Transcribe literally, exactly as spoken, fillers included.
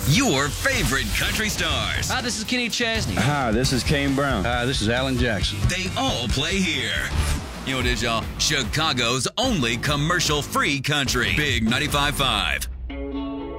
your favorite country stars. Hi, this is Kenny Chesney. Hi, this is Kane Brown. Hi, this is Alan Jackson. They all play here. You know what it is, y'all? Chicago's only commercial-free country. Big ninety-five point five.